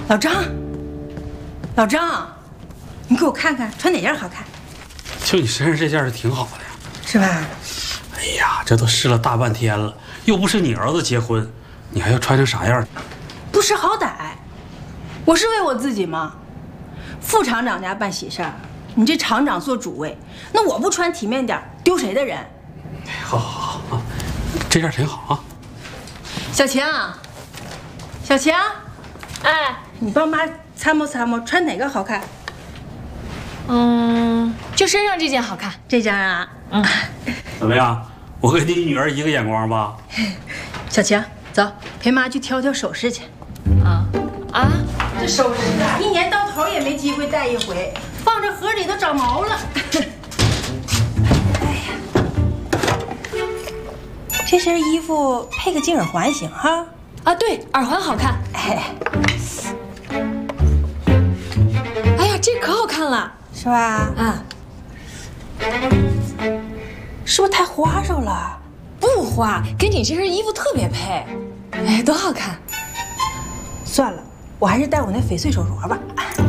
老张，老张，你给我看看穿哪件好看？ 就你身上这件是挺好的呀， 是吧？ 哎呀，这都试了大半天了，又不是你儿子结婚，你还要穿成啥样？ 不识好歹，我是为我自己吗？副厂长家办喜事儿，你这厂长做主位，那我不穿体面点，丢谁的人？ 好好好啊，这件挺好啊。 小强，小强， 哎， 你帮妈参谋参谋，穿哪个好看？ 就身上这件好看。 这件啊， 怎么样？我跟你女儿一个眼光吧？ 小强，走，陪妈去挑挑首饰去。这首饰啊，一年到头也没机会戴一回，放这盒里都长毛了。哎呀，这身衣服配个金耳环行哈？ 啊，对，耳环好看。 哎， 哎呀，这可好看了。 是吧？ 啊， 是不是太花哨了？ 不花，跟你这身衣服特别配。哎，多好看。 算了，我还是戴我那翡翠手镯吧。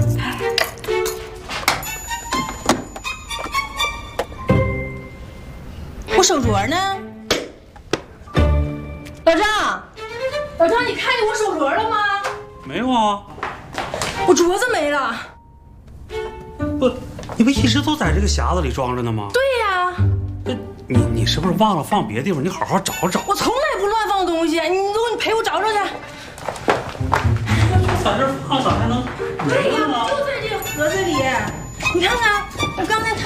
我手镯呢？老张，老张，你看见我手镯了吗？ 没有啊。 我镯子没了。 不，你不一直都在这个匣子里装着呢吗？ 对呀， 你是不是忘了放别的地方？你好好找找。 我从来不乱放东西，你陪我找找去。 在这放咋还能没了呢？ 就在这盒子里，你看看，我刚才。